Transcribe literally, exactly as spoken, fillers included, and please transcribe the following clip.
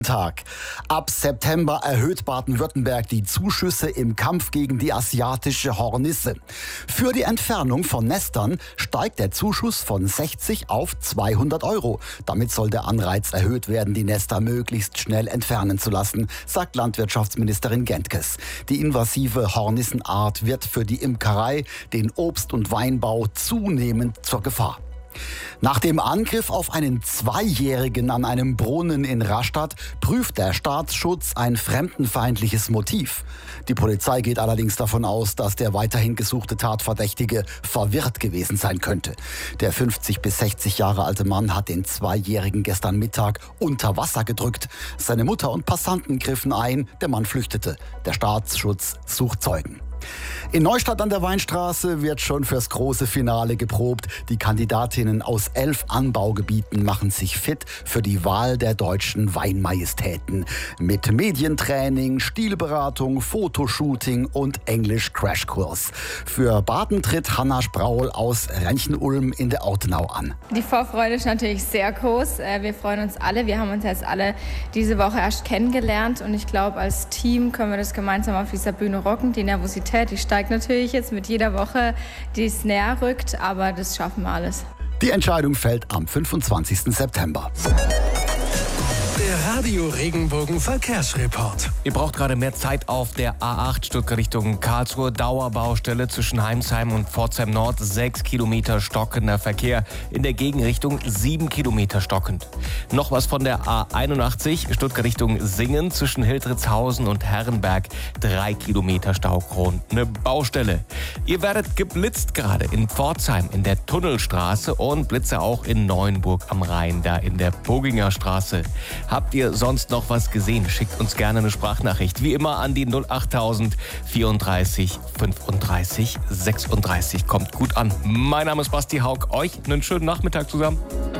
Tag. Ab September erhöht Baden-Württemberg die Zuschüsse im Kampf gegen die asiatische Hornisse. Für die Entfernung von Nestern steigt der Zuschuss von sechzig auf zweihundert Euro. Damit soll der Anreiz erhöht werden, die Nester möglichst schnell entfernen zu lassen, sagt Landwirtschaftsministerin Gentges. Die invasive Hornissenart wird für die Imkerei, den Obst- und Weinbau zunehmend zur Gefahr. Nach dem Angriff auf einen Zweijährigen an einem Brunnen in Rastatt prüft der Staatsschutz ein fremdenfeindliches Motiv. Die Polizei geht allerdings davon aus, dass der weiterhin gesuchte Tatverdächtige verwirrt gewesen sein könnte. Der fünfzig bis sechzig Jahre alte Mann hat den Zweijährigen gestern Mittag unter Wasser gedrückt. Seine Mutter und Passanten griffen ein, der Mann flüchtete. Der Staatsschutz sucht Zeugen. In Neustadt an der Weinstraße wird schon fürs große Finale geprobt. Die Kandidatinnen aus elf Anbaugebieten machen sich fit für die Wahl der deutschen Weinmajestäten. Mit Medientraining, Stilberatung, Fotoshooting und Englisch-Crashkurs. Für Baden tritt Hanna Spraul aus Renchen-Ulm in der Ortenau an. Die Vorfreude ist natürlich sehr groß. Wir freuen uns alle. Wir haben uns jetzt alle diese Woche erst kennengelernt. Und ich glaube, als Team können wir das gemeinsam auf dieser Bühne rocken. Die Nervosität Die steigt natürlich jetzt mit jeder Woche, die es näher rückt, aber das schaffen wir alles. Die Entscheidung fällt am fünfundzwanzigsten September. Der Radio Regenbogen Verkehrsreport. Ihr braucht gerade mehr Zeit auf der A acht Stuttgart Richtung Karlsruhe. Dauerbaustelle zwischen Heimsheim und Pforzheim Nord. sechs Kilometer stockender Verkehr. In der Gegenrichtung sieben Kilometer stockend. Noch was von der A einundachtzig Stuttgart Richtung Singen zwischen Hildritzhausen und Herrenberg. drei Kilometer Staugrund. Eine Baustelle. Ihr werdet geblitzt gerade in Pforzheim in der Tunnelstraße und Blitze auch in Neuenburg am Rhein, da in der Boginger Straße. Habt ihr sonst noch was gesehen? Schickt uns gerne eine Sprachnachricht. Wie immer an die null achttausend vierunddreißig fünfunddreißig sechsunddreißig. Kommt gut an. Mein Name ist Basti Haug. Euch einen schönen Nachmittag zusammen.